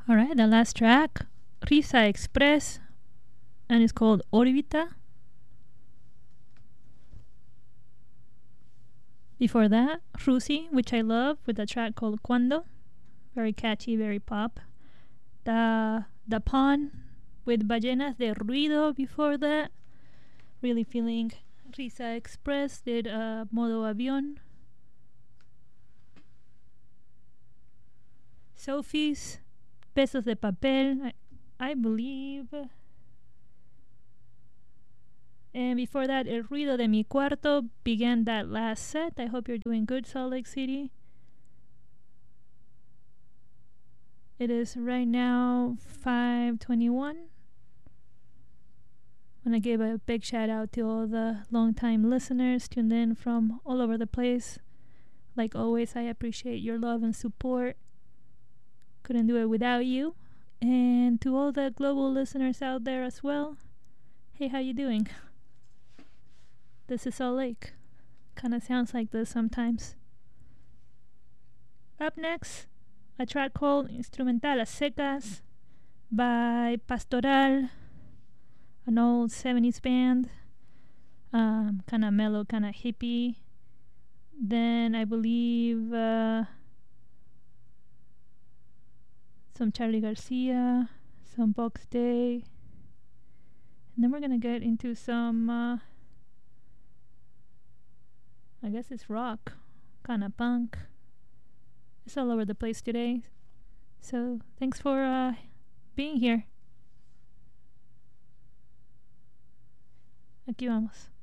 Alright, the last track, Risa Express, and it's called Orbita. Before that, Rusi, which I love, with a track called Cuando. Very catchy, very pop. The Pawn with Ballenas de Ruido before that. Really feeling Risa Express did Modo Avión. Sophie's Pesos de Papel, I believe. And before that, El Ruido de Mi Cuarto began that last set. I hope you're doing good, Salt Lake City. It is right now 5:21. I want to give a big shout out to all the long-time listeners tuned in from all over the place. Like always, I appreciate your love and support. Couldn't do it without you. And to all the global listeners out there as well, hey, how you doing? This is Salt Lake. Kinda sounds like this sometimes. Up next, a track called Instrumental a Secas by Pastoral, an old 70s band. Kinda mellow, kinda hippie. Then I believe some Charlie Garcia, some Box Day. And then we're gonna get into some I guess it's rock, kinda punk. It's all over the place today. So thanks for being here. Aquí vamos.